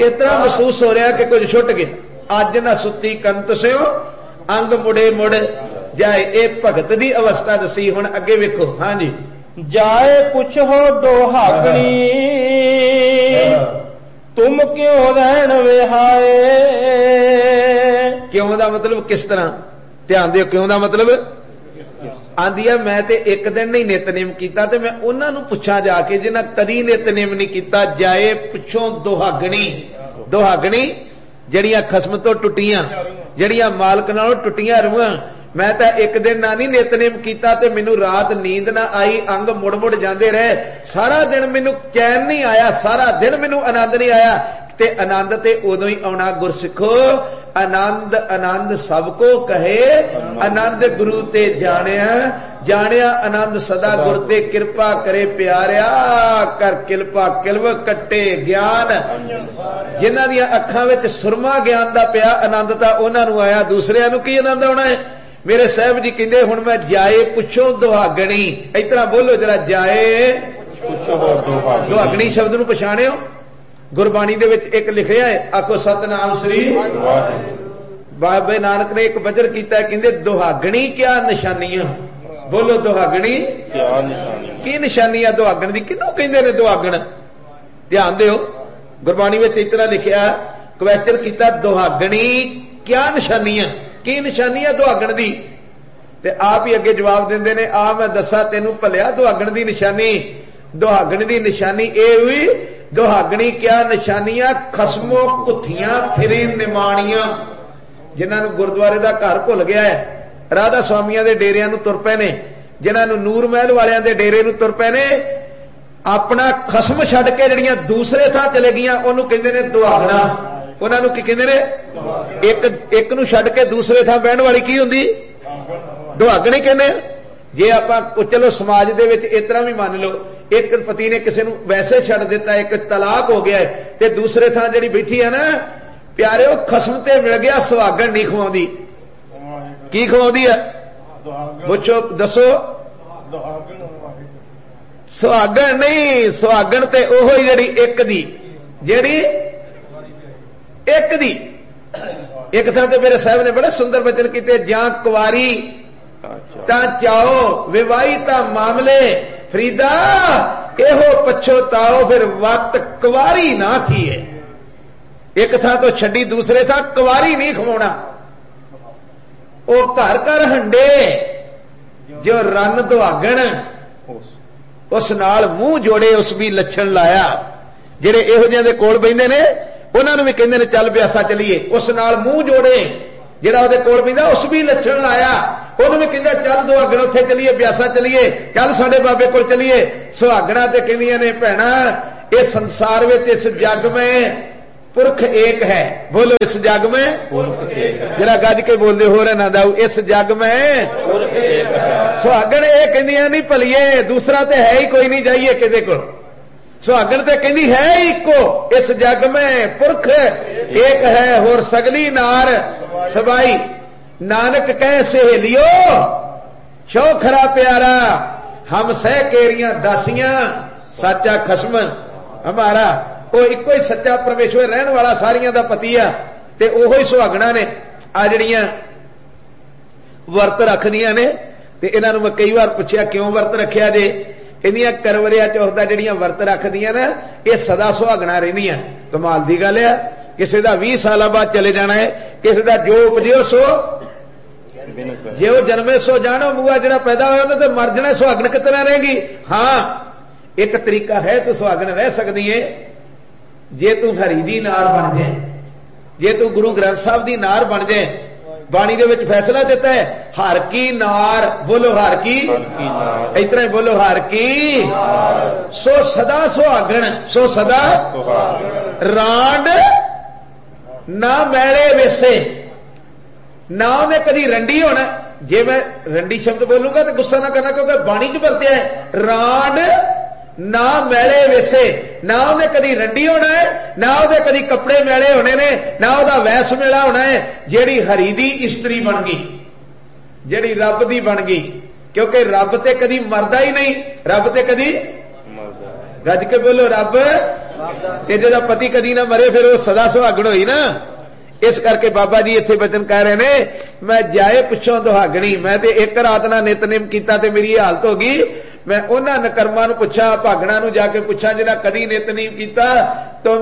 इस तरह महसूस हो रहा कि कुछ छुट गया। अज ना सुती कंत स्यो अंग मुड़े मुड़ जाए। ये भगत की अवस्था दसी। हुण अगे वेखो। हाँ जी। जाए पुछो दोहागणी तुम क्यों रहन विहाए। क्यों दा मतलब किस तरह, ध्यान दियो। क्यों दा मतलब आंदी है मैं ते एक दिन नहीं नितनेम कीता ते मैं उन्हां नूं पुछां जाके जिन्हां कदी नितनेम नहीं कीता। जाए पुछो दोहागणी, दोहागणी जड़ियां खसम तो टुटियां, जड़ियां मालक नालों टुटियां रूहां। मैं तो एक दिन ना नहीं नितनेम कीता ते मैनू रात नींद ना आई, अंग मुड़ मुड़ जाते रहे, सारा दिन मैनू चैन नहीं आया, सारा दिन मैनू आनंद नहीं आया। ते आनंद ते उदों ही आउणा गुरसिखो। आनंद आनंद सबको कहे, आनंद गुरु ते जानिया, जानिया आनंद सदा गुर ते कृपा करे प्यारिया। कर किलपा किलव कट्टे ज्ञान, जिन्हां दियां अखां विच सुरमा ज्ञान दा पिया आनंद ता उन्हां नूं आया, दूसरियां नूं की आनंद आउणा है। मेरे साहब जी कहंदे हुण मैं जाए पुछो दुहागणी। इस तरह बोलो जरा, जाए दुहागणी शब्द नूं पछाणियो। गुरबाणी दे विच एक लिखिया है, आखो सतनाम श्री। बाबे नानक ने एक बजर कीता, कहंदे दुहागणी क्या निशानियां। बोलो दुहागणी क्या निशानियां, की निशानियां दुहागण दी किनों कहंदे ने दुहागण। ध्यान दिओ, गुरबाणी विच इस तरह लिखिया, क्वेश्चन कीता दुहागणी क्या निशानियां, की निशानियां दुहागण दी। ते आप ही अगे जवाब देंदे ने, आ मैं दसा तेनू भलिया दुहागण दी निशानी। दुहागण दी निशानी ए हुई, दुहागणी क्या निशानियां, खसमो कुथियां फिरे निमाणियां। जिन्हां नूं गुरुद्वारे दा घर भुल गया है, राधा स्वामियां दे डेरियां नूं तुर पए ने, जिन्हां नूं नूर महल वालियां दे डेरे नूं तुर पए ने, अपना खसम छड्ड के जिहड़ियां दूसरे थां चले गईयां ओनूं कहंदे ने दुहागणा। उन्हां नूं की कहंदे ने, एक नूं छड्ड के दूसरे थां बहण वाली की हुंदी, दुहागणी कहंदे। जे आपां चलो समाज दे विच इस तरह भी मान लो, एक पति ने किसी नूं वैसे छड्ड दिता, एक तलाक हो गया है, ते दूसरे थां जिहड़ी बैठी है ना प्यारे, खसम ते मिल गया, सुहागण नहीं खवाउंदी। की खवाउंदी है पुछो, दसो। सुहागण नहीं, सुहागण ते ओहो ही जिहड़ी एक दी, जिहड़ी एक दी। एक थां ते मेरे साहब ने बड़े सुंदर वचन कीते, जां कुवारी तां चाओ, विवाही तां मामले, फरीदा एहो पछोताओ, फिर वत कुवारी ना थी है। एक थां तो छड्डी दूसरे थां कुवारी नहीं खवाउणा। ओ घर घर हंडे जो रन दुहागण, उस नाल मूंह जोड़े उस भी लछण लाया। जिहड़े इहो जिहियां दे कोल बैठे ने उन्हां नूं भी कहंदे ने चल ब्यासा चलीए, उस नाल मूंह जोड़े जिहड़ा उहदे कोल बैठा उस भी लछण लाया, उहनूं भी कहंदा चल दुहागण उत्थे चलीए, ब्यासा चलीए, चल साडे बाबे कोल चलीए। सुहागणा ते कहंदियां ने भैणा इस संसार विच, इस जग में पुरख एक है। बोलो इस जग में पुरख एक है। जरा गज के बोलते हो रहा ना दाऊ, इस जग में पुरख एक है। सुहागण ये कहंदियां नहीं भलीए दूसरा ते है ही कोई नहीं, जाइए किदे कोल। सुहागण ते कहंदी है इको, इस जग में पुरख एक है, होर सगली नार सबाई। नानक कह सहेलियो शो खरा प्यारा, हम सह केरियां दासियां, सच्चा खसम हमारा। वो इको ही सच्चा परमेश्वर रहन वाला सारियां दा पति आ। ते ओहो ही सुहागणा ने आ जिहड़ियां वर्त रखदियां ने। ते इन्हां नूं मैं कई बार पुछया क्यों वर्त रखिया जे, कहंदियां करवरिया चौथ दा जिहड़ियां वर्त रखदियां ना ये सदा सुहागणा रहिंदियां। कमाल दी गल है, किसी दा 20 साल बाद चले जाना है, किसी दा जो उपजियो सो जे वो जन्मे सो जानो, मुआ जिहड़ा पैदा होया उहने ते मर जाना, सुहागण कितना रहेगी। हाँ एक तरीका है तू सुहागण रह सकदी है, जे तू हरी दी नार बन जाए, जे तू गुरु ग्रंथ साहब दी नार बन जाए। बाणी दे विच फैसला दिता है, हर की नार। बोलो हर की, इस तरह बोलो हर की, सो सदा सुहागण, सो सदा रांड ना मैले वेसे, ना उन्हें कदी रंडी होना। जे मैं रंडी शब्द बोलूंगा तो गुस्सा ना करना, क्योंकि बाणी च बरतिया है रांड ना मैले वेसे, ना उन्हें कदी रंडी होना है, ना उहदे कदी कपड़े मैले होने ने, ना उहदा वैस मेला होना है। जेड़ी हरी दी इस्त्री बन गई, जेड़ी रब दी बन गई, क्योंकि रब ते कदी मरदा ही नहीं, रब ते कदी गज के बोलो रब ਤੇ ਜਿਹਦਾ ਪਤੀ ਕਦੀ ਨਾ ਮਰੇ ਫਿਰ ਉਹ ਸਦਾ ਸੁਹਾਗਣ ਹੋਈ ਨਾ। ਇਸ ਕਰਕੇ ਬਾਬਾ ਜੀ ਇੱਥੇ ਬਚਨ ਕਹਿ ਰਹੇ ਨੇ, ਮੈਂ ਜਾਏ ਪੁੱਛੋਂ ਦੁਹਾਗਣੀ, ਮੈਂ ਤੇ ਇੱਕ ਰਾਤ ਨਾਲ ਨਿਤਨੇਮ ਕੀਤਾ ਤੇ ਮੇਰੀ ਇਹ ਹਾਲਤ ਹੋ ਗਈ। ਮੈਂ ਉਹਨਾਂ ਨਕਰਮਾਂ ਨੂੰ ਪੁੱਛਾਂ, ਭਾਗਣਾ ਨੂੰ ਜਾ ਕੇ ਪੁੱਛਾਂ ਜਿਹਨਾਂ ਕਦੀ ਨਿਤਨੇਮ ਕੀਤਾ।